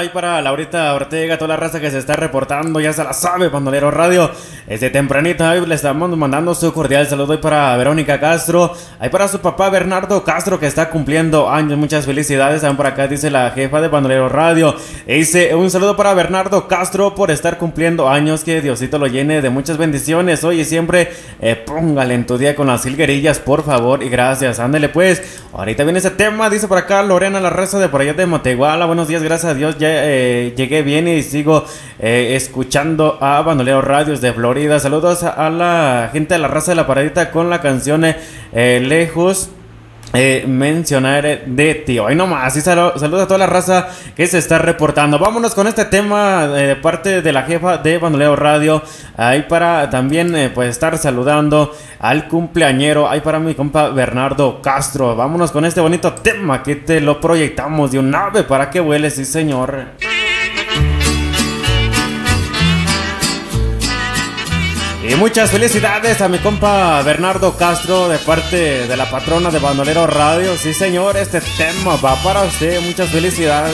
ahí para Laurita Ortega, toda la raza que se está reportando, ya se la sabe, Bandolero Radio. Desde tempranito ahí le estamos mandando su cordial saludo ahí para Verónica Castro, ahí para su papá Bernardo Castro que está cumpliendo años, muchas felicidades. También por acá dice la jefa de Bandolero Radio, dice un saludo para Bernardo Castro por estar cumpliendo años, que Diosito lo llene de muchas bendiciones hoy y siempre. Póngale en tu día con las jilguerillas, por favor, y gracias. Ándele pues, ahorita viene ese tema, dice por acá Lorena, la raza de por allá de Matehuala. Buenos días, gracias a Dios, ya llegué bien y sigo escuchando a Bandolero Radios de Florida. Saludos a la gente de la raza de la paradita con la canción Lejos. Mencionar de ti. Hoy nomás, y saludos a toda la raza que se está reportando. Vámonos con este tema de parte de la jefa de Bandolero Radio. Ahí para también pues estar saludando al cumpleañero. Ahí para mi compa Bernardo Castro. Vámonos con este bonito tema que te lo proyectamos de un ave para que vuele, sí señor. Y muchas felicidades a mi compa Bernardo Castro de parte de la patrona de Bandolero Radio. Sí señor, este tema va para usted. Muchas felicidades.